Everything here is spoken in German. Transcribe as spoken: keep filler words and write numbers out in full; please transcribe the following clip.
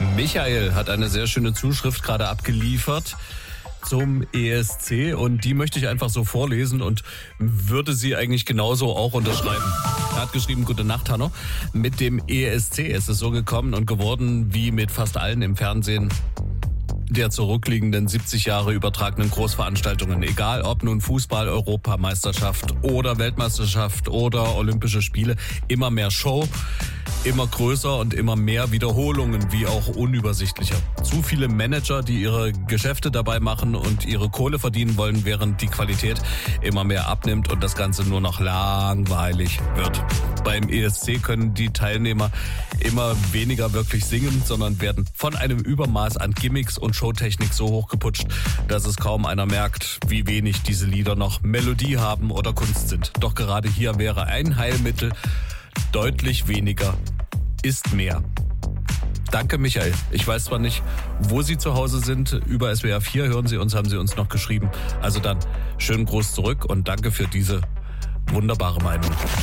Michael hat eine sehr schöne Zuschrift gerade abgeliefert zum E S C und die möchte ich einfach so vorlesen und würde sie eigentlich genauso auch unterschreiben. Er hat geschrieben, gute Nacht, Hanno. Mit dem E S C ist es so gekommen und geworden wie mit fast allen im Fernsehen der zurückliegenden siebzig Jahre übertragenen Großveranstaltungen. Egal ob nun Fußball, Europameisterschaft oder Weltmeisterschaft oder Olympische Spiele, immer mehr Show, immer größer und immer mehr Wiederholungen, wie auch unübersichtlicher. Zu viele Manager, die ihre Geschäfte dabei machen und ihre Kohle verdienen wollen, während die Qualität immer mehr abnimmt und das Ganze nur noch langweilig wird. Beim E S C können die Teilnehmer immer weniger wirklich singen, sondern werden von einem Übermaß an Gimmicks und Showtechnik so hochgeputscht, dass es kaum einer merkt, wie wenig diese Lieder noch Melodie haben oder Kunst sind. Doch gerade hier wäre ein Heilmittel: deutlich weniger ist mehr. Danke, Michael. Ich weiß zwar nicht, wo Sie zu Hause sind. Über S W R vier hören Sie uns, haben Sie uns noch geschrieben. Also dann schönen Gruß zurück und danke für diese wunderbare Meinung.